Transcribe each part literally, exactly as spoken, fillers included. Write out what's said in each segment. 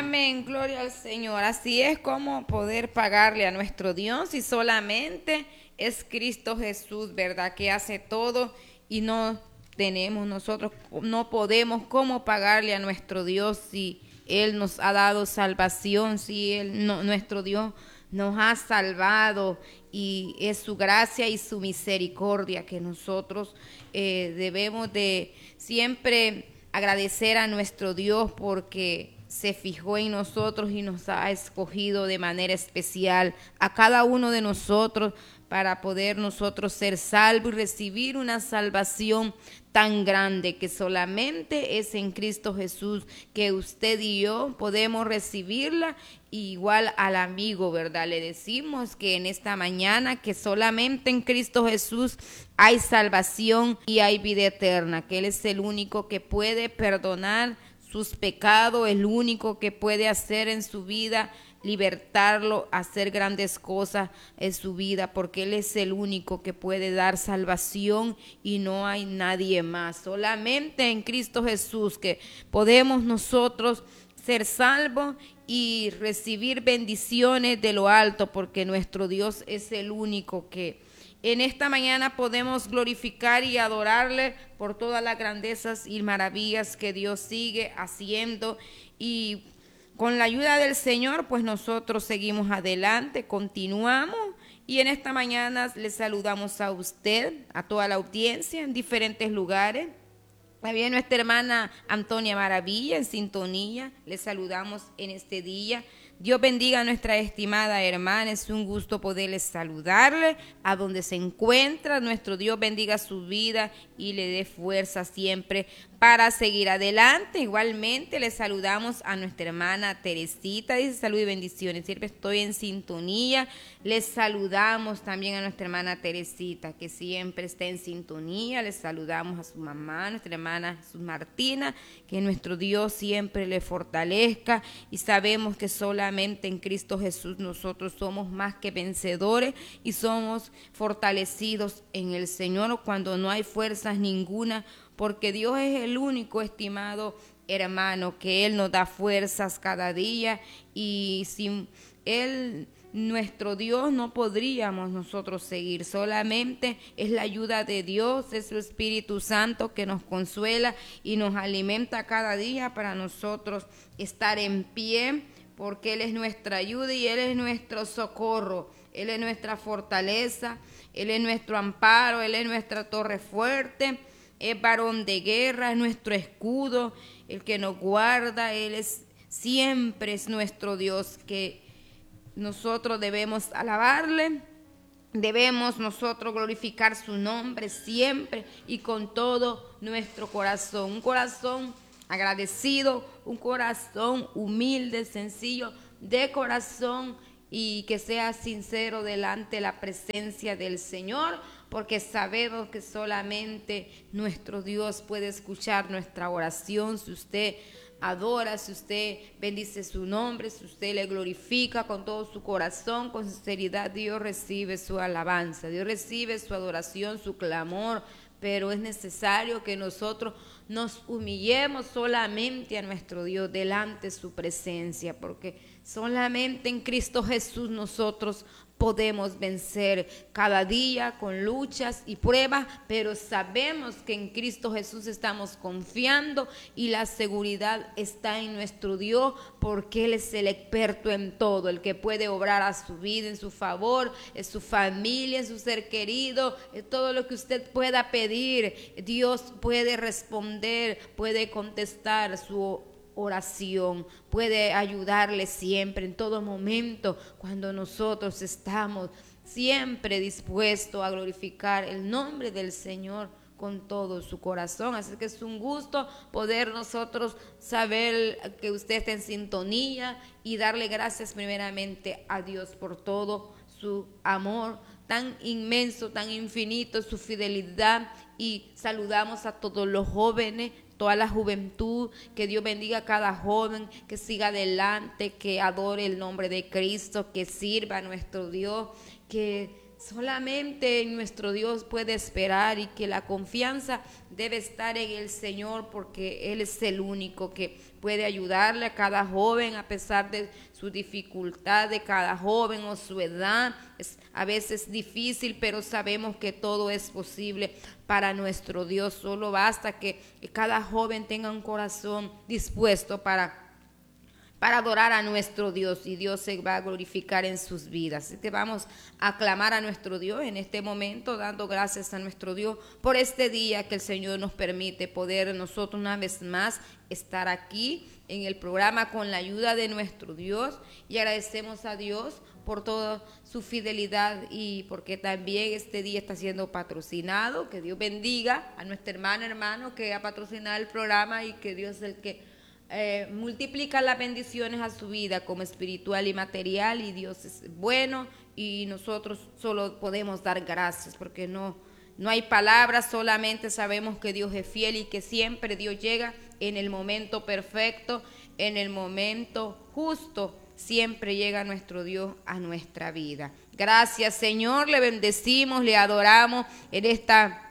Amén, gloria al Señor. Así es como poder pagarle a nuestro Dios, y solamente es Cristo Jesús, ¿verdad? Que hace todo, y no tenemos nosotros, no podemos cómo pagarle a nuestro Dios si Él nos ha dado salvación, si Él, no, nuestro Dios nos ha salvado, y es su gracia y su misericordia que nosotros eh, debemos de siempre agradecer a nuestro Dios, porque se fijó en nosotros y nos ha escogido de manera especial a cada uno de nosotros para poder nosotros ser salvos y recibir una salvación tan grande que solamente es en Cristo Jesús, que usted y yo podemos recibirla. Igual al amigo, ¿verdad? Le decimos que en esta mañana que solamente en Cristo Jesús hay salvación y hay vida eterna, que Él es el único que puede perdonar sus pecados, el único que puede hacer en su vida, libertarlo, hacer grandes cosas en su vida, porque Él es el único que puede dar salvación y no hay nadie más. Solamente en Cristo Jesús que podemos nosotros ser salvos y recibir bendiciones de lo alto, porque nuestro Dios es el único que en esta mañana podemos glorificar y adorarle por todas las grandezas y maravillas que Dios sigue haciendo. Y con la ayuda del Señor, pues nosotros seguimos adelante, continuamos. Y en esta mañana le saludamos a usted, a toda la audiencia en diferentes lugares. También nuestra hermana Antonia Maravilla en sintonía, le saludamos en este día. Dios bendiga a nuestra estimada hermana, es un gusto poderle saludarle a donde se encuentra. Nuestro Dios bendiga su vida y le dé fuerza siempre para seguir adelante. Igualmente le saludamos a nuestra hermana Teresita, dice salud y bendiciones, siempre estoy en sintonía. Les saludamos también a nuestra hermana Teresita, que siempre está en sintonía. Les saludamos a su mamá, nuestra hermana Jesús Martina, que nuestro Dios siempre le fortalezca, y sabemos que solamente en Cristo Jesús nosotros somos más que vencedores y somos fortalecidos en el Señor cuando no hay fuerzas ninguna, porque Dios es el único, estimado hermano, que Él nos da fuerzas cada día, y sin Él, nuestro Dios, no podríamos nosotros seguir. Solamente es la ayuda de Dios, es su Espíritu Santo que nos consuela y nos alimenta cada día para nosotros estar en pie, porque Él es nuestra ayuda y Él es nuestro socorro, Él es nuestra fortaleza, Él es nuestro amparo, Él es nuestra torre fuerte, es varón de guerra, es nuestro escudo, el que nos guarda. Él es siempre es nuestro Dios, que nosotros debemos alabarle, debemos nosotros glorificar su nombre siempre y con todo nuestro corazón, un corazón agradecido, un corazón humilde, sencillo de corazón, y que sea sincero delante de la presencia del Señor, porque sabemos que solamente nuestro Dios puede escuchar nuestra oración. Si usted adora, si usted bendice su nombre, si usted le glorifica con todo su corazón, con sinceridad, Dios recibe su alabanza, Dios recibe su adoración, su clamor. Pero es necesario que nosotros nos humillemos solamente a nuestro Dios delante de su presencia, porque solamente en Cristo Jesús nosotros podemos vencer cada día con luchas y pruebas, pero sabemos que en Cristo Jesús estamos confiando y la seguridad está en nuestro Dios, porque Él es el experto en todo, el que puede obrar a su vida, en su favor, en su familia, en su ser querido, en todo lo que usted pueda pedir. Dios puede responder, puede contestar su oración, puede ayudarle siempre, en todo momento, cuando nosotros estamos siempre dispuestos a glorificar el nombre del Señor con todo su corazón. Así que es un gusto poder nosotros saber que usted está en sintonía y darle gracias primeramente a Dios por todo su amor tan inmenso, tan infinito, su fidelidad. Y saludamos a todos los jóvenes, toda la juventud, que Dios bendiga a cada joven, que siga adelante, que adore el nombre de Cristo, que sirva a nuestro Dios, que Solamente nuestro Dios puede esperar, y que la confianza debe estar en el Señor, porque Él es el único que puede ayudarle a cada joven a pesar de su dificultad, de cada joven o su edad. Es a veces difícil, pero sabemos que todo es posible para nuestro Dios. Solo basta que cada joven tenga un corazón dispuesto para para adorar a nuestro Dios, y Dios se va a glorificar en sus vidas. Así que vamos a aclamar a nuestro Dios en este momento, dando gracias a nuestro Dios por este día que el Señor nos permite poder nosotros una vez más estar aquí en el programa con la ayuda de nuestro Dios, y agradecemos a Dios por toda su fidelidad, y porque también este día está siendo patrocinado. Que Dios bendiga a nuestra hermana, hermano que ha patrocinado el programa, y que Dios es el que Eh, multiplica las bendiciones a su vida como espiritual y material, y Dios es bueno, y nosotros solo podemos dar gracias, porque no, no hay palabras, solamente sabemos que Dios es fiel y que siempre Dios llega en el momento perfecto, en el momento justo. Siempre llega nuestro Dios a nuestra vida. Gracias, Señor, le bendecimos, le adoramos en esta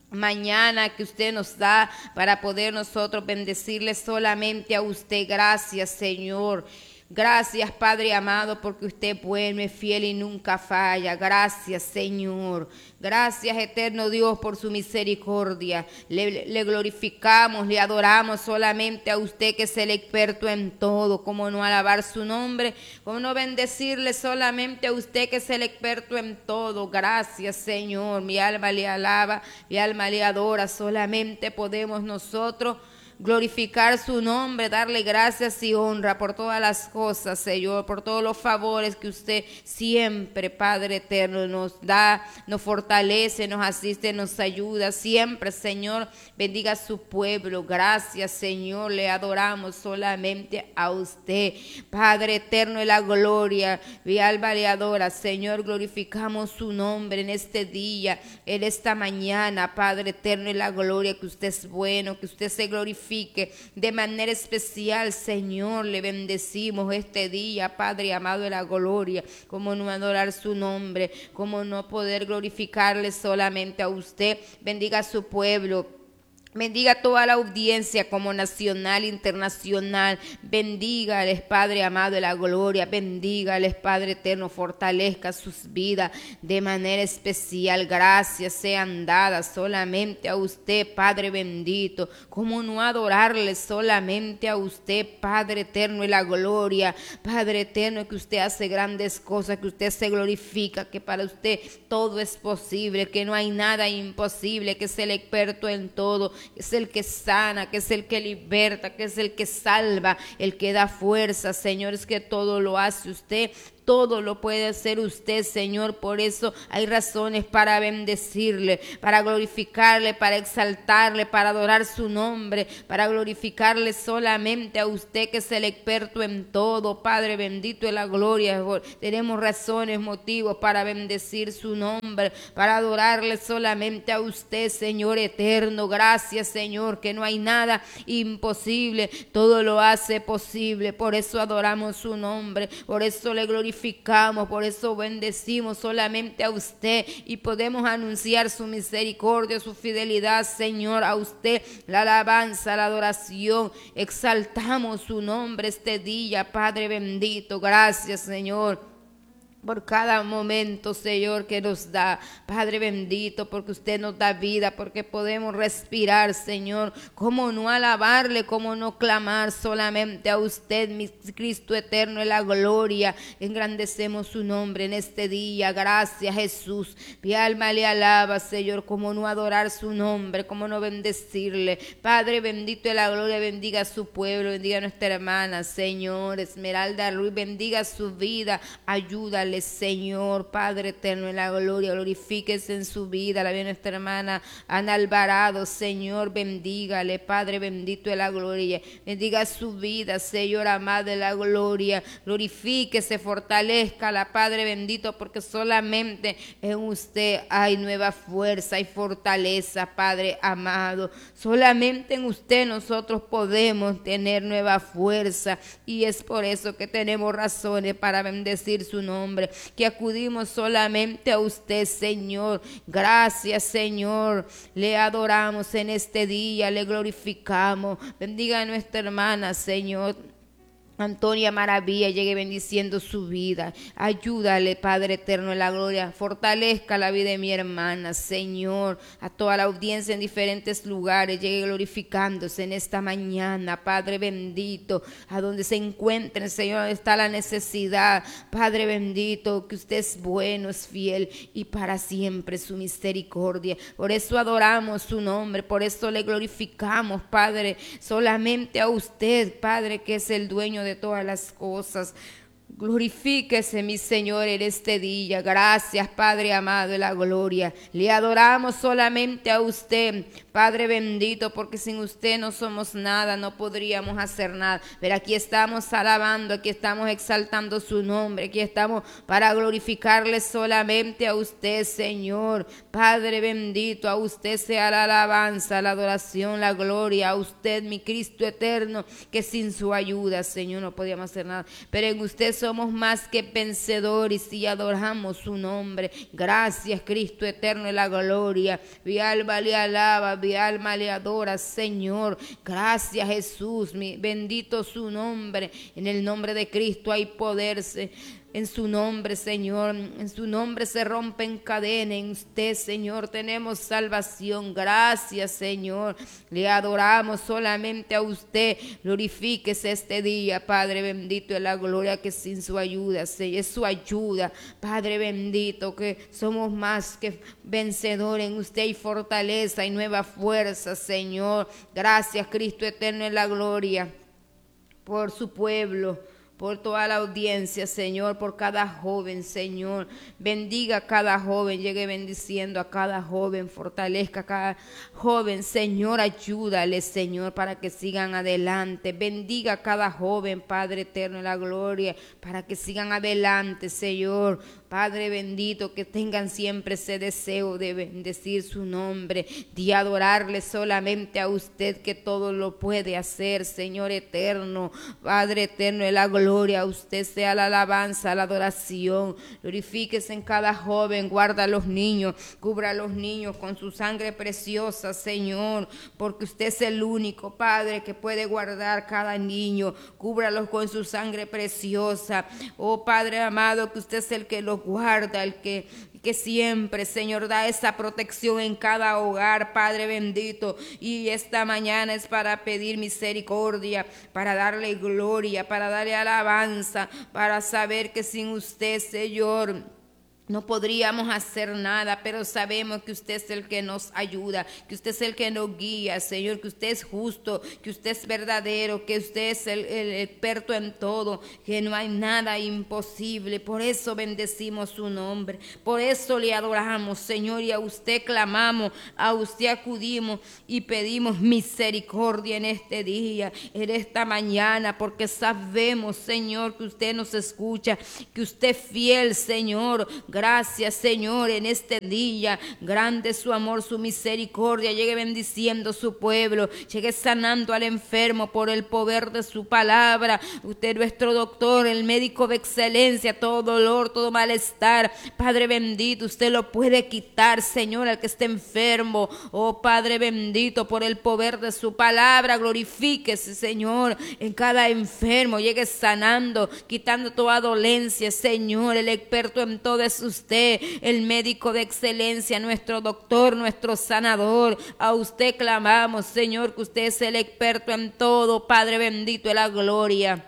mañana que usted nos da para poder nosotros bendecirle solamente a usted. Gracias, Señor. Gracias, Padre amado, porque usted es bueno, es fiel y nunca falla. Gracias, Señor. Gracias, eterno Dios, por su misericordia. Le, le glorificamos, le adoramos solamente a usted, que es el experto en todo. Cómo no alabar su nombre, cómo no bendecirle solamente a usted, que es el experto en todo. Gracias, Señor. Mi alma le alaba, mi alma le adora. Solamente podemos nosotros glorificar su nombre, darle gracias y honra por todas las cosas, Señor, por todos los favores que usted siempre, Padre eterno, nos da, nos fortalece, nos asiste, nos ayuda. Siempre, Señor, bendiga a su pueblo. Gracias, Señor, le adoramos solamente a usted, Padre eterno de la gloria. Mi alma le adora, Señor, glorificamos su nombre en este día, en esta mañana, Padre eterno de la gloria, que usted es bueno, que usted se glorifique de manera especial, Señor. Le bendecimos este día, Padre amado de la gloria. Cómo no adorar su nombre, cómo no poder glorificarle solamente a usted. Bendiga a su pueblo. Bendiga toda la audiencia, como nacional, internacional. Bendígales, Padre amado de la gloria. Bendígales, Padre eterno. Fortalezca sus vidas de manera especial. Gracias sean dadas solamente a usted, Padre bendito. Cómo no adorarle solamente a usted, Padre eterno de la gloria. Padre eterno, que usted hace grandes cosas, que usted se glorifica, que para usted todo es posible, que no hay nada imposible, que es el experto en todo, que es el que sana, que es el que liberta, que es el que salva, el que da fuerza. Señor, es que todo lo hace usted. Todo lo puede hacer usted, Señor. Por eso hay razones para bendecirle, para glorificarle, para exaltarle, para adorar su nombre, para glorificarle solamente a usted, que es el experto en todo. Padre bendito de la gloria, tenemos razones, motivos para bendecir su nombre, para adorarle solamente a usted, Señor eterno. Gracias, Señor, que no hay nada imposible, todo lo hace posible. Por eso adoramos su nombre, por eso le glorificamos, por eso bendecimos solamente a usted, y podemos anunciar su misericordia, su fidelidad, Señor. A usted la alabanza, la adoración, exaltamos su nombre este día, Padre bendito. Gracias, Señor, por cada momento, Señor, que nos da, Padre bendito, porque usted nos da vida, porque podemos respirar, Señor. Cómo no alabarle, cómo no clamar solamente a usted, mi Cristo eterno de la gloria. Engrandecemos su nombre en este día. Gracias, Jesús. Mi alma le alaba, Señor. Cómo no adorar su nombre, cómo no bendecirle. Padre bendito de la gloria, bendiga a su pueblo, bendiga a nuestra hermana, Señor Esmeralda Ruiz, bendiga su vida, ayúdale, Señor, Padre eterno en la gloria. Glorifíquese en su vida, la vida de nuestra hermana Ana Alvarado, Señor, bendígale, Padre bendito de la gloria. Bendiga su vida, Señor amado de la gloria. Glorifíquese, fortalezca la Padre bendito, porque solamente en usted hay nueva fuerza y fortaleza, Padre amado. Solamente en usted nosotros podemos tener nueva fuerza, y es por eso que tenemos razones para bendecir su nombre. nombre, que acudimos solamente a usted, Señor. Gracias, Señor. Le adoramos en este día, le glorificamos. Bendiga a nuestra hermana, Señor Antonia Maravilla, llegue bendiciendo su vida. Ayúdale, Padre eterno, en la gloria. Fortalezca la vida de mi hermana, Señor. A toda la audiencia en diferentes lugares, llegue glorificándose en esta mañana, Padre bendito. A donde se encuentren, Señor, donde está la necesidad, Padre bendito, que usted es bueno, es fiel y para siempre su misericordia. Por eso adoramos su nombre, por eso le glorificamos, Padre, solamente a usted, Padre, que es el dueño de todas las cosas. Glorifíquese, mi Señor, en este día. Gracias, Padre amado, en la gloria. Le adoramos solamente a usted, Padre bendito, porque sin usted no somos nada, no podríamos hacer nada. Pero aquí estamos alabando, aquí estamos exaltando su nombre, aquí estamos para glorificarle solamente a usted, Señor. Padre bendito, a usted sea la alabanza, la adoración, la gloria. A usted, mi Cristo eterno, que sin su ayuda, Señor, no podíamos hacer nada. Pero en usted somos más que vencedores y adoramos su nombre. Gracias, Cristo eterno, en la gloria. Mi alma le alaba, mi alma le adora, Señor. Gracias, Jesús, mi bendito su nombre. En el nombre de Cristo hay poder, en su nombre, Señor. En su nombre se rompen cadenas. En usted, Señor, tenemos salvación. Gracias, Señor. Le adoramos solamente a usted. Glorifíquese este día, Padre bendito, en la gloria, que sin su ayuda, es su ayuda, Padre bendito, que somos más que vencedores en usted, y fortaleza y nueva fuerza, Señor. Gracias, Cristo eterno, en la gloria, por su pueblo, por toda la audiencia, Señor, por cada joven, Señor. Bendiga a cada joven, llegue bendiciendo a cada joven, fortalezca a cada joven, Señor. Ayúdale, Señor, para que sigan adelante. Bendiga a cada joven, Padre eterno, en la gloria, para que sigan adelante, Señor. Padre bendito, que tengan siempre ese deseo de bendecir su nombre, de adorarle solamente a usted, que todo lo puede hacer, Señor eterno. Padre eterno, en la gloria, a usted sea la alabanza, la adoración. Glorifíquese en cada joven, guarda a los niños, cubra a los niños con su sangre preciosa, Señor, porque usted es el único, Padre, que puede guardar cada niño. Cúbralos con su sangre preciosa. Oh Padre amado, que usted es el que los guarda, el que, que siempre, Señor, da esa protección en cada hogar, Padre bendito. Y esta mañana es para pedir misericordia, para darle gloria, para darle alabanza, para saber que sin usted, Señor, no podríamos hacer nada, pero sabemos que usted es el que nos ayuda, que usted es el que nos guía, Señor, que usted es justo, que usted es verdadero, que usted es el, el experto en todo, que no hay nada imposible. Por eso bendecimos su nombre, por eso le adoramos, Señor, y a usted clamamos, a usted acudimos y pedimos misericordia en este día, en esta mañana, porque sabemos, Señor, que usted nos escucha, que usted es fiel, Señor. Gracias, Señor, en este día. Grande es su amor, su misericordia. Llegue bendiciendo su pueblo. Llegue sanando al enfermo por el poder de su palabra. Usted, nuestro doctor, el médico de excelencia. Todo dolor, todo malestar, Padre bendito, usted lo puede quitar, Señor, al que esté enfermo. Oh Padre bendito, por el poder de su palabra, glorifíquese, Señor, en cada enfermo. Llegue sanando, quitando toda dolencia, Señor. El experto en todo es usted, el médico de excelencia, nuestro doctor, nuestro sanador. A usted clamamos, Señor, que usted es el experto en todo, Padre bendito, en la gloria.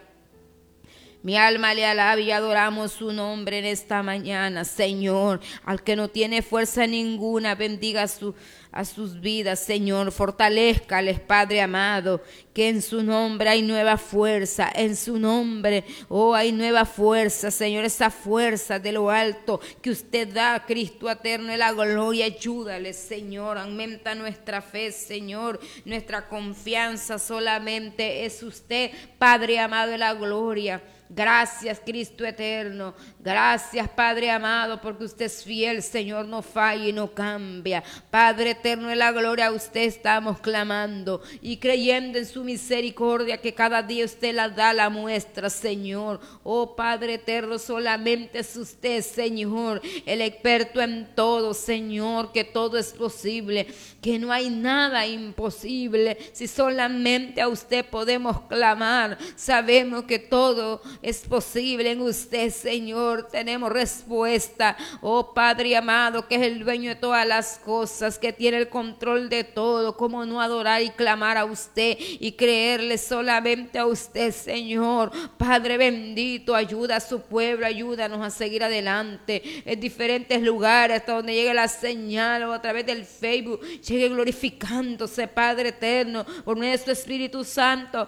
Mi alma le alaba y adoramos su nombre en esta mañana, Señor. Al que no tiene fuerza ninguna, bendiga su, a sus vidas, Señor. Fortalézcales, Padre amado, que en su nombre hay nueva fuerza. En su nombre, oh, hay nueva fuerza, Señor. Esa fuerza de lo alto que usted da, Cristo eterno, en la gloria. Ayúdale, Señor. Aumenta nuestra fe, Señor. Nuestra confianza solamente es usted, Padre amado, en la gloria. Gracias, Cristo eterno. Gracias, Padre amado, porque usted es fiel, Señor, no falla y no cambia. Padre eterno de la gloria, a usted estamos clamando y creyendo en su misericordia que cada día usted la da la muestra, Señor. Oh Padre eterno, solamente es usted, Señor, el experto en todo, Señor, que todo es posible, que no hay nada imposible. Si solamente a usted podemos clamar, sabemos que todo es posible en usted, Señor. Tenemos respuesta, oh Padre amado, que es el dueño de todas las cosas, que tiene el control de todo. Cómo no adorar y clamar a usted y creerle solamente a usted, Señor. Padre bendito, ayuda a su pueblo, ayúdanos a seguir adelante en diferentes lugares, hasta donde llegue la señal o a través del Facebook, llegue glorificándose, Padre eterno, por nuestro Espíritu Santo.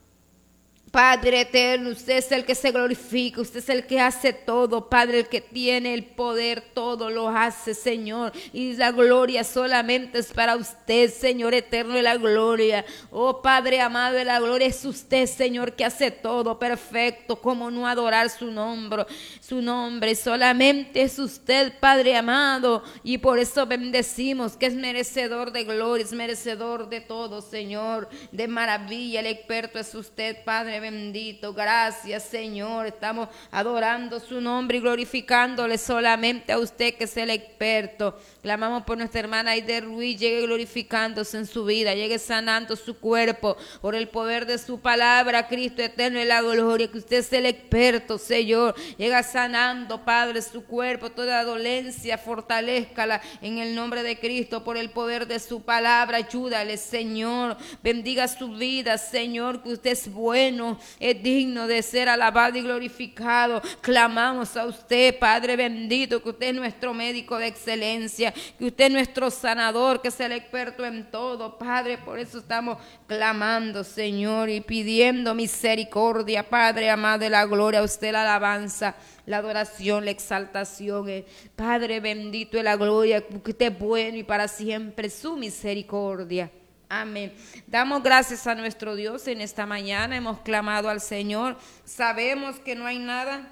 Padre eterno, usted es el que se glorifica, usted es el que hace todo, Padre, el que tiene el poder, todo lo hace, Señor, y la gloria solamente es para usted, Señor eterno de la gloria. Oh Padre amado de la gloria, es usted, Señor, que hace todo perfecto. Cómo no adorar su nombre, su nombre, solamente es usted, Padre amado, y por eso bendecimos que es merecedor de gloria, es merecedor de todo, Señor, de maravilla. El experto es usted, Padre bendito. Gracias, Señor, estamos adorando su nombre y glorificándole solamente a usted, que es el experto. Clamamos por nuestra hermana Aide Ruiz, llegue glorificándose en su vida, llegue sanando su cuerpo por el poder de su palabra, Cristo eterno en la gloria, que usted es el experto, Señor. Llega sanando, Padre, su cuerpo, toda dolencia, fortalézcala en el nombre de Cristo por el poder de su palabra. Ayúdale, Señor, bendiga su vida, Señor, que usted es bueno, es digno de ser alabado y glorificado. Clamamos a usted, Padre bendito, que usted es nuestro médico de excelencia, que usted es nuestro sanador, que es el experto en todo, Padre. Por eso estamos clamando, Señor, y pidiendo misericordia, Padre amado de la gloria. A usted la alabanza, la adoración, la exaltación, eh. Padre bendito de la gloria, que usted es bueno y para siempre su misericordia. Amén. Damos gracias a nuestro Dios en esta mañana. Hemos clamado al Señor. Sabemos que no hay nada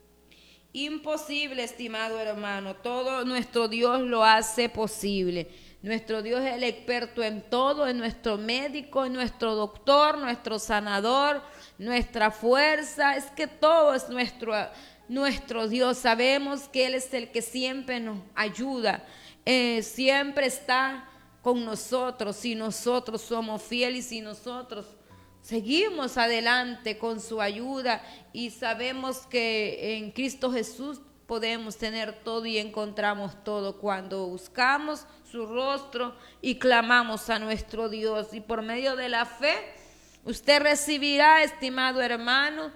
imposible, estimado hermano. Todo nuestro Dios lo hace posible. Nuestro Dios es el experto en todo, es nuestro médico, es nuestro doctor, nuestro sanador, nuestra fuerza. Es que todo es nuestro, nuestro Dios. Sabemos que Él es el que siempre nos ayuda, eh, siempre está con nosotros, si nosotros somos fieles y si nosotros seguimos adelante con su ayuda, y sabemos que en Cristo Jesús podemos tener todo y encontramos todo cuando buscamos su rostro y clamamos a nuestro Dios. Y por medio de la fe usted recibirá, estimado hermano,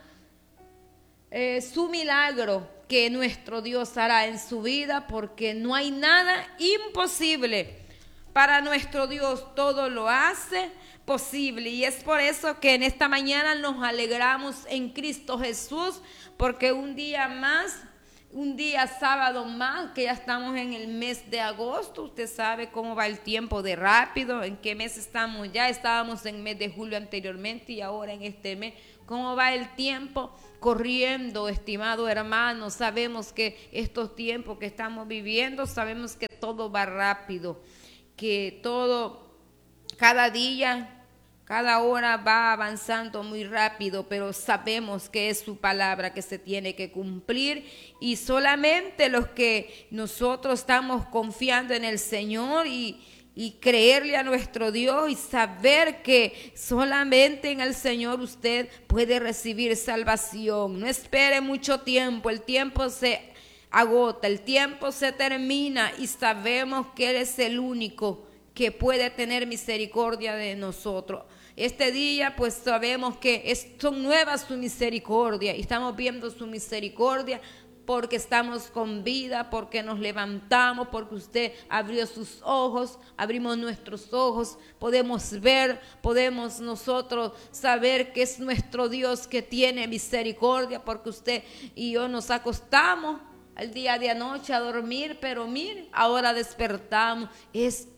eh, su milagro que nuestro Dios hará en su vida, porque no hay nada imposible. Para nuestro Dios todo lo hace posible, y es por eso que en esta mañana nos alegramos en Cristo Jesús, porque un día más, un día sábado más, que ya estamos en el mes de agosto. Usted sabe cómo va el tiempo de rápido, en qué mes estamos ya. Estábamos en el mes de julio anteriormente y ahora en este mes. Cómo va el tiempo corriendo, estimado hermano. Sabemos que estos tiempos que estamos viviendo, sabemos que todo va rápido, que todo, cada día, cada hora va avanzando muy rápido, pero sabemos que es su palabra que se tiene que cumplir, y solamente los que nosotros estamos confiando en el Señor y, y creerle a nuestro Dios y saber que solamente en el Señor usted puede recibir salvación. No espere mucho tiempo, el tiempo se agota, el tiempo se termina, y sabemos que Él es el único que puede tener misericordia de nosotros. Este día pues sabemos que es, son nuevas su misericordia, y estamos viendo su misericordia porque estamos con vida, porque nos levantamos, porque usted abrió sus ojos, abrimos nuestros ojos, podemos ver, podemos nosotros saber que es nuestro Dios que tiene misericordia, porque usted y yo nos acostamos el día de anoche a dormir, pero mire, ahora despertamos. Es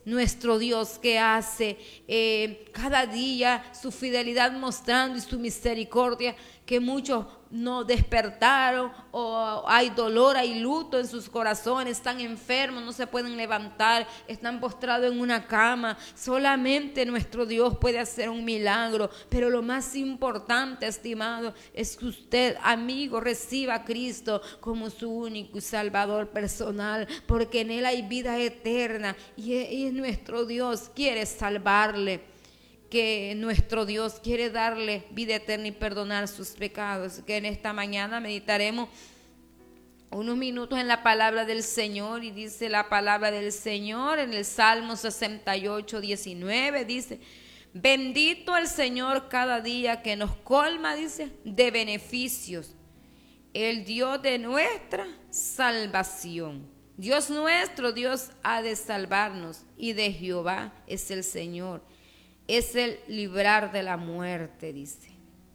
nuestro Dios que hace eh, cada día su fidelidad mostrando y su misericordia, que muchos no despertaron o hay dolor, hay luto en sus corazones, están enfermos, no se pueden levantar, están postrados en una cama. Solamente nuestro Dios puede hacer un milagro, pero lo más importante, estimado, es que usted, amigo, reciba a Cristo como su único y salvador personal, porque en Él hay vida eterna y, y nuestro Dios quiere salvarle, que nuestro Dios quiere darle vida eterna y perdonar sus pecados. Que en esta mañana meditaremos unos minutos en la palabra del Señor, y dice la palabra del Señor en el Salmo sesenta y ocho, diecinueve, dice: bendito el Señor cada día que nos colma, dice, de beneficios, el Dios de nuestra salvación. Dios nuestro, Dios ha de salvarnos, y de Jehová es el Señor, es el librar de la muerte, dice.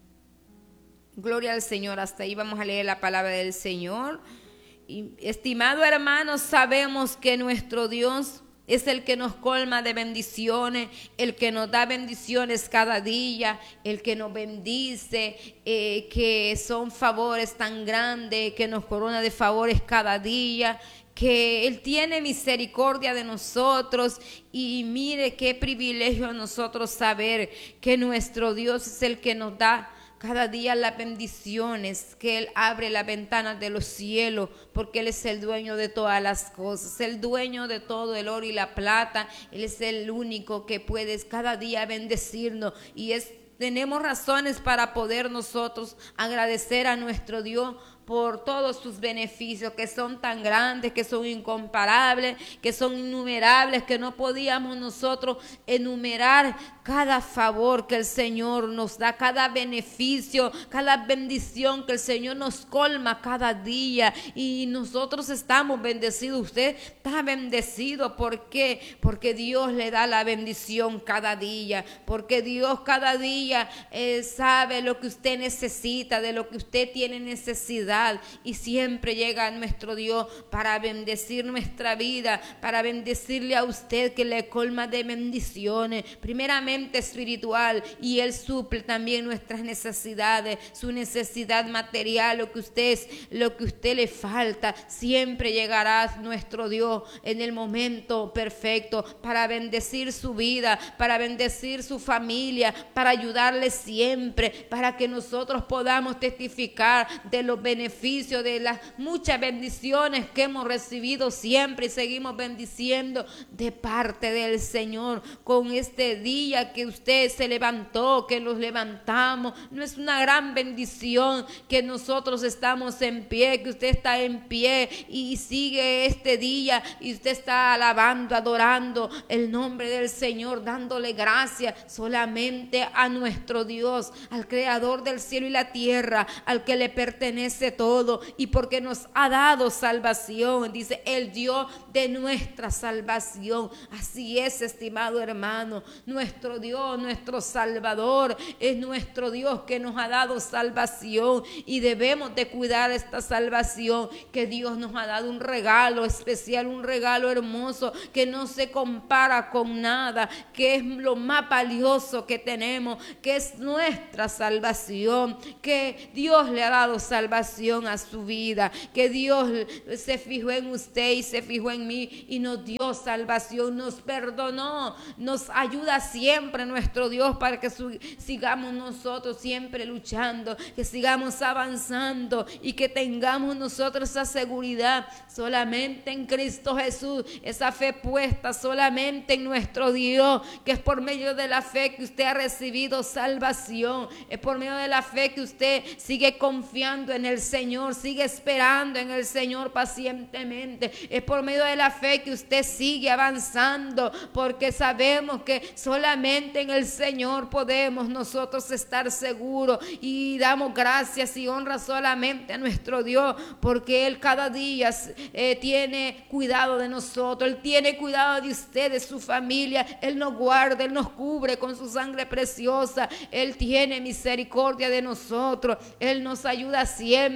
Gloria al Señor. Hasta ahí vamos a leer la palabra del Señor. Y, estimado hermano, sabemos que nuestro Dios es el que nos colma de bendiciones, el que nos da bendiciones cada día, el que nos bendice, eh, que son favores tan grandes, que nos corona de favores cada día, que Él tiene misericordia de nosotros. Y mire qué privilegio a nosotros saber que nuestro Dios es el que nos da cada día las bendiciones, que Él abre las ventanas de los cielos, porque Él es el dueño de todas las cosas, el dueño de todo el oro y la plata. Él es el único que puede cada día bendecirnos, y es, tenemos razones para poder nosotros agradecer a nuestro Dios por todos sus beneficios, que son tan grandes, que son incomparables, que son innumerables, que no podíamos nosotros enumerar cada favor que el Señor nos da, cada beneficio, cada bendición que el Señor nos colma cada día. Y nosotros estamos bendecidos. Usted está bendecido. ¿Por qué? Porque Dios le da la bendición cada día, porque Dios cada día eh, sabe lo que usted necesita, de lo que usted tiene necesidad, y siempre llega a nuestro Dios para bendecir nuestra vida, para bendecirle a usted, que le colma de bendiciones, primeramente espiritual, y Él suple también nuestras necesidades, su necesidad material, lo que usted, lo que usted le falta. Siempre llegará nuestro Dios en el momento perfecto para bendecir su vida, para bendecir su familia, para ayudarle siempre, para que nosotros podamos testificar de los beneficios, de las muchas bendiciones que hemos recibido siempre y seguimos bendiciendo de parte del Señor. Con este día que usted se levantó, que nos levantamos, no es una gran bendición que nosotros estamos en pie, que usted está en pie y sigue este día y usted está alabando, adorando el nombre del Señor, dándole gracias solamente a nuestro Dios, al creador del cielo y la tierra, al que le pertenece todo, y porque nos ha dado salvación, dice, el Dios de nuestra salvación. Así es, estimado hermano, nuestro Dios, nuestro Salvador, es nuestro Dios que nos ha dado salvación, y debemos de cuidar esta salvación que Dios nos ha dado, un regalo especial, un regalo hermoso que no se compara con nada, que es lo más valioso que tenemos, que es nuestra salvación, que Dios le ha dado salvación a su vida, que Dios se fijó en usted y se fijó en mí y nos dio salvación, nos perdonó, nos ayuda siempre nuestro Dios para que su, sigamos nosotros siempre luchando, que sigamos avanzando y que tengamos nosotros esa seguridad solamente en Cristo Jesús, esa fe puesta solamente en nuestro Dios, que es por medio de la fe que usted ha recibido salvación, es por medio de la fe que usted sigue confiando en el Señor, sigue esperando en el Señor pacientemente, es por medio de la fe que usted sigue avanzando, porque sabemos que solamente en el Señor podemos nosotros estar seguros, y damos gracias y honra solamente a nuestro Dios, porque Él cada día eh, tiene cuidado de nosotros, Él tiene cuidado de usted, de su familia, Él nos guarda, Él nos cubre con su sangre preciosa, Él tiene misericordia de nosotros, Él nos ayuda siempre.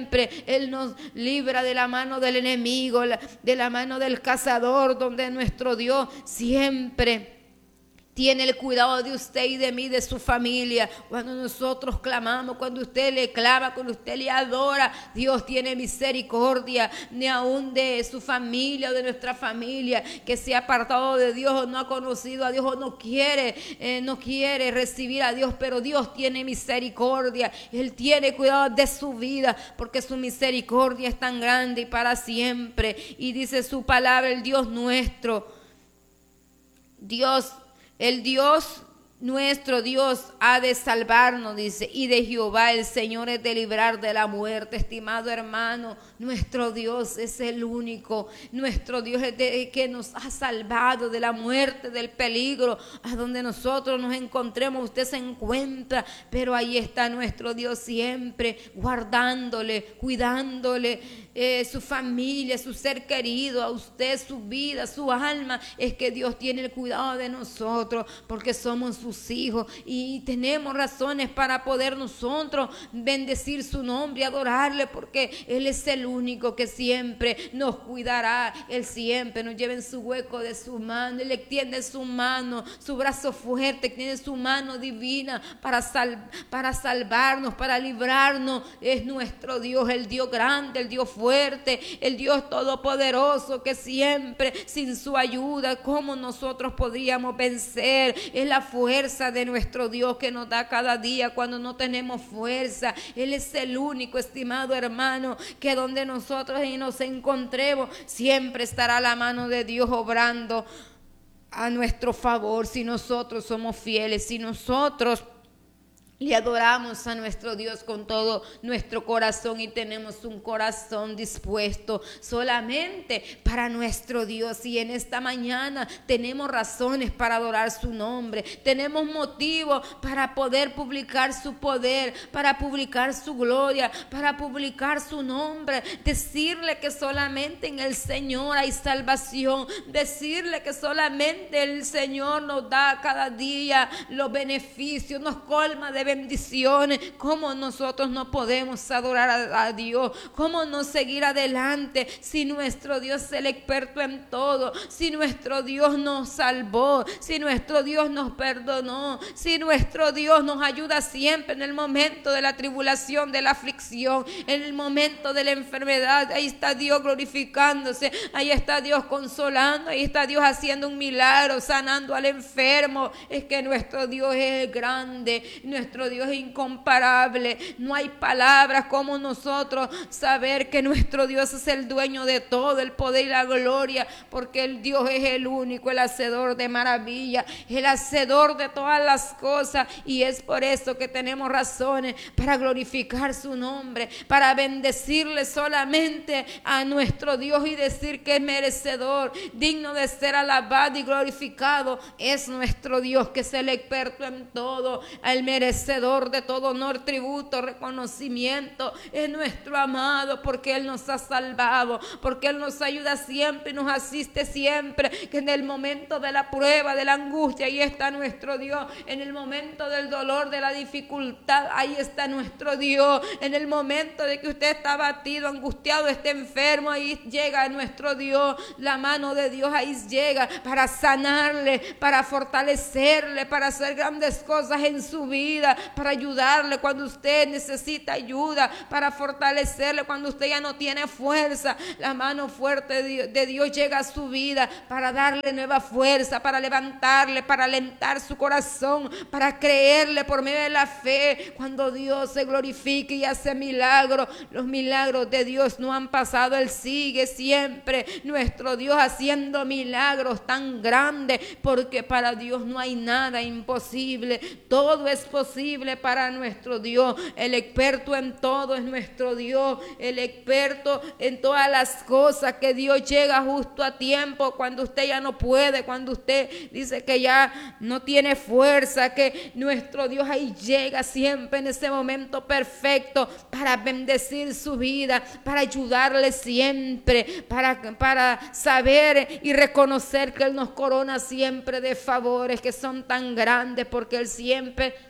siempre Él nos libra de la mano del enemigo, de la mano del cazador, donde nuestro Dios siempre tiene el cuidado de usted y de mí, de su familia. Cuando nosotros clamamos, cuando usted le clama, cuando usted le adora, Dios tiene misericordia, ni aún de su familia o de nuestra familia que se ha apartado de Dios o no ha conocido a Dios o no quiere, eh, no quiere recibir a Dios, pero Dios tiene misericordia. Él tiene cuidado de su vida porque su misericordia es tan grande y para siempre. Y dice su palabra, el Dios nuestro, Dios El Dios, nuestro Dios, ha de salvarnos, dice, y de Jehová el Señor es de librar de la muerte. Estimado hermano, nuestro Dios es el único, nuestro Dios es el que nos ha salvado de la muerte, del peligro, a donde nosotros nos encontremos, usted se encuentra, pero ahí está nuestro Dios siempre, guardándole, cuidándole, eh, su familia, su ser querido, a usted, su vida, su alma. Es que Dios tiene el cuidado de nosotros, porque somos sus hijos y tenemos razones para poder nosotros bendecir su nombre y adorarle, porque Él es el único que siempre nos cuidará. Él siempre nos lleva en su hueco de su mano, Él extiende su mano, su brazo fuerte, extiende su mano divina para, sal, para salvarnos, para librarnos. Es nuestro Dios, el Dios grande, el Dios fuerte, el Dios todopoderoso, que siempre sin su ayuda, ¿cómo nosotros podríamos vencer? Es la fuerza de nuestro Dios que nos da cada día cuando no tenemos fuerza. Él es el único, estimado hermano, que donde nosotros nos encontremos siempre estará la mano de Dios obrando a nuestro favor, si nosotros somos fieles, si nosotros le adoramos a nuestro Dios con todo nuestro corazón y tenemos un corazón dispuesto solamente para nuestro Dios. Y en esta mañana tenemos razones para adorar su nombre, tenemos motivos para poder publicar su poder, para publicar su gloria, para publicar su nombre, decirle que solamente en el Señor hay salvación, decirle que solamente el Señor nos da cada día los beneficios, nos colma de bendiciones. ¿Cómo nosotros no podemos adorar a, a Dios? ¿Cómo no seguir adelante si nuestro Dios es el experto en todo? Si nuestro Dios nos salvó, si nuestro Dios nos perdonó, si nuestro Dios nos ayuda siempre en el momento de la tribulación, de la aflicción, en el momento de la enfermedad. Ahí está Dios glorificándose, ahí está Dios consolando, ahí está Dios haciendo un milagro, sanando al enfermo. Es que nuestro Dios es grande, nuestro Dios es incomparable. No hay palabras como nosotros saber que nuestro Dios es el dueño de todo el poder y la gloria, porque el Dios es el único, el hacedor de maravilla, el hacedor de todas las cosas. Y es por eso que tenemos razones para glorificar su nombre, para bendecirle solamente a nuestro Dios y decir que es merecedor, digno de ser alabado y glorificado. Es nuestro Dios, que es el experto en todo, el merecedor de todo honor, tributo, reconocimiento. Es nuestro amado, porque Él nos ha salvado, porque Él nos ayuda siempre y nos asiste siempre, que en el momento de la prueba, de la angustia, ahí está nuestro Dios. En el momento del dolor, de la dificultad, ahí está nuestro Dios. En el momento de que usted está abatido, angustiado, esté enfermo, ahí llega nuestro Dios. La mano de Dios ahí llega para sanarle, para fortalecerle, para hacer grandes cosas en su vida, para ayudarle cuando usted necesita ayuda, para fortalecerle cuando usted ya no tiene fuerza. La mano fuerte de Dios llega a su vida para darle nueva fuerza, para levantarle, para alentar su corazón, para creerle por medio de la fe. Cuando Dios se glorifica y hace milagros, los milagros de Dios no han pasado, Él sigue siempre, nuestro Dios, haciendo milagros tan grandes, porque para Dios no hay nada imposible, todo es posible para nuestro Dios. El experto en todo es nuestro Dios, el experto en todas las cosas, que Dios llega justo a tiempo, cuando usted ya no puede, cuando usted dice que ya no tiene fuerza, que nuestro Dios ahí llega siempre en ese momento perfecto para bendecir su vida, para ayudarle siempre, para, para saber y reconocer que Él nos corona siempre de favores que son tan grandes, porque Él siempre nos permite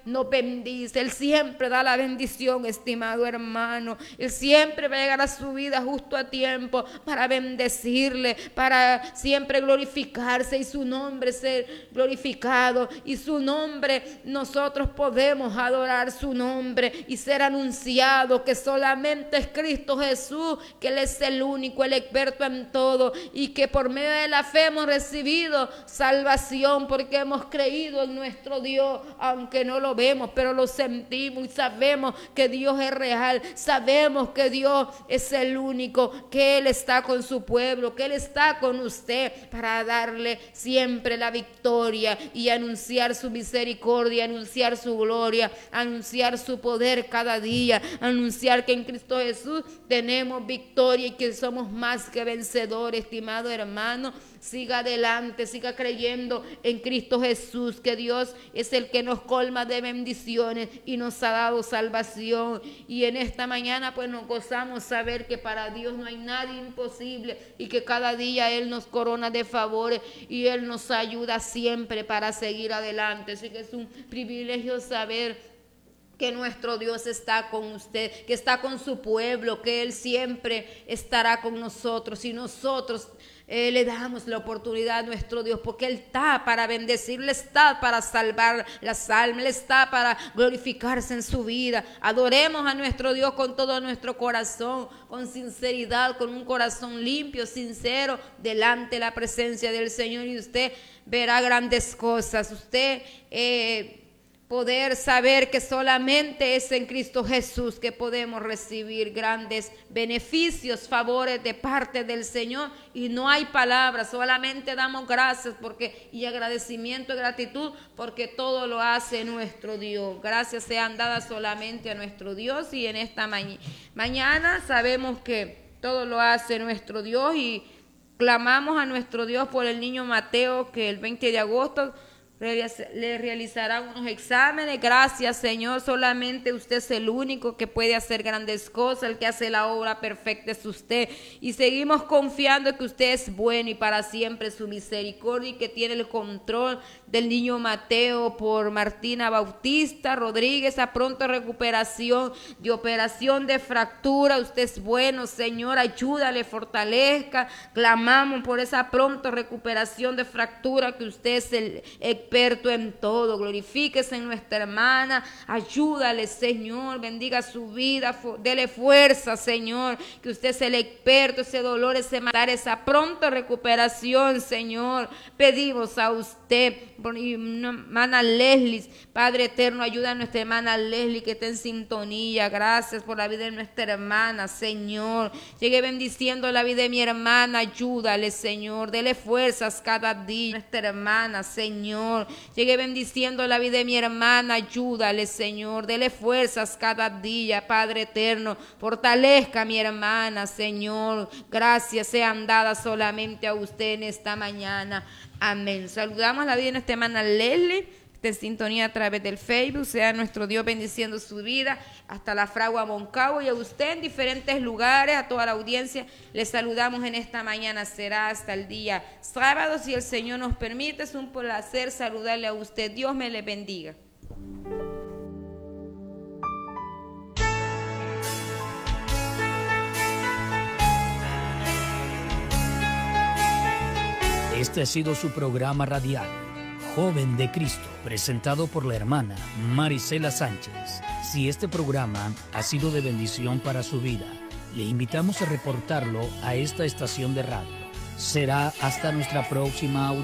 bendice, Él siempre da la bendición, estimado hermano. Él siempre va a llegar a su vida justo a tiempo para bendecirle, para siempre glorificarse y su nombre ser glorificado, y su nombre, nosotros podemos adorar su nombre y ser anunciado que solamente es Cristo Jesús, que Él es el único, el experto en todo, y que por medio de la fe hemos recibido salvación porque hemos creído en nuestro Dios, aunque no lo vemos, pero lo sentimos y sabemos que Dios es real, sabemos que Dios es el único, que Él está con su pueblo, que Él está con usted para darle siempre la victoria y anunciar su misericordia, anunciar su gloria, anunciar su poder cada día, anunciar que en Cristo Jesús tenemos victoria y que somos más que vencedores, estimado hermano. Siga adelante, siga creyendo en Cristo Jesús, que Dios es el que nos colma de bendiciones y nos ha dado salvación. Y en esta mañana pues nos gozamos saber que para Dios no hay nada imposible y que cada día Él nos corona de favores y Él nos ayuda siempre para seguir adelante. Así que es un privilegio saber que nuestro Dios está con usted, que está con su pueblo, que Él siempre estará con nosotros y nosotros eh, le damos la oportunidad a nuestro Dios, porque Él está para bendecirle, está para salvar las almas, Él está para glorificarse en su vida. Adoremos a nuestro Dios con todo nuestro corazón, con sinceridad, con un corazón limpio, sincero, delante de la presencia del Señor, y usted verá grandes cosas. Usted eh, poder saber que solamente es en Cristo Jesús que podemos recibir grandes beneficios, favores de parte del Señor, y no hay palabras, solamente damos gracias porque y agradecimiento y gratitud porque todo lo hace nuestro Dios. Gracias sean dadas solamente a nuestro Dios, y en esta ma- mañana sabemos que todo lo hace nuestro Dios, y clamamos a nuestro Dios por el niño Mateo, que el veinte de agosto le realizarán unos exámenes. Gracias, Señor, solamente usted es el único que puede hacer grandes cosas, el que hace la obra perfecta es usted, y seguimos confiando que usted es bueno y para siempre su misericordia, y que tiene el control del niño Mateo por Martina Bautista Rodríguez, a pronta recuperación de operación de fractura. Usted es bueno, Señor, ayúdale, fortalezca. Clamamos por esa pronta recuperación de fractura, que usted es el experto en todo. Glorifíquese en nuestra hermana, ayúdale, Señor, bendiga su vida, dele fuerza, Señor, que usted es el experto, ese dolor, ese matar, esa pronta recuperación, Señor. Pedimos a usted por hermana Leslie, Padre eterno, ayuda a nuestra hermana Leslie que está en sintonía. Gracias por la vida de nuestra hermana, Señor. Llegue bendiciendo la vida de mi hermana, ayúdale, Señor, dele fuerzas cada día, nuestra hermana, Señor. Llegue bendiciendo la vida de mi hermana, ayúdale, Señor, dele fuerzas cada día, Padre eterno. Fortalezca a mi hermana, Señor. Gracias sean dadas solamente a usted en esta mañana. Amén. Saludamos la vida de nuestra hermana Leslie, está en sintonía a través del Facebook. Sea nuestro Dios bendiciendo su vida hasta la Fragua Moncagua, y a usted en diferentes lugares, a toda la audiencia, les saludamos en esta mañana. Será hasta el día sábado, si el Señor nos permite. Es un placer saludarle a usted. Dios me le bendiga. Este ha sido su programa radial, Joven de Cristo, presentado por la hermana Marisela Sánchez. Si este programa ha sido de bendición para su vida, le invitamos a reportarlo a esta estación de radio. Será hasta nuestra próxima audiencia.